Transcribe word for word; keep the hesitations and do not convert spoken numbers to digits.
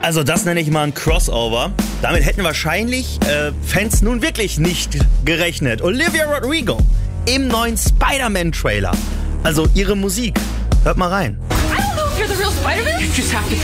Also das nenne ich mal ein Crossover. Damit hätten wahrscheinlich äh, Fans nun wirklich nicht gerechnet. Olivia Rodrigo im neuen Spider-Man-Trailer. Also ihre Musik. Hört mal rein. I don't know if you're the real Spider-Man. You just have to